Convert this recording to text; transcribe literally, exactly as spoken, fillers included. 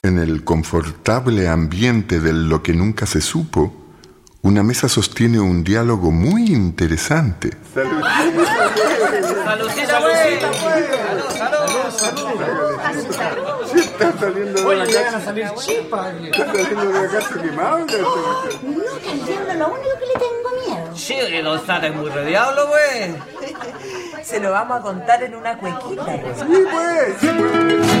En el confortable ambiente de lo que nunca se supo, una mesa sostiene un diálogo muy interesante. ¡Salud! ¡Saludcita, güey! ¡Salud, salud, salud! Está saliendo de la casa. a salir chispas. Está saliendo de la casa quemado. No, Caldiablo, lo único que le tengo miedo. Sí, don Sata es muy re diablo, güey. Se lo vamos a contar en una cuequita. Sí, pues, sí, pues.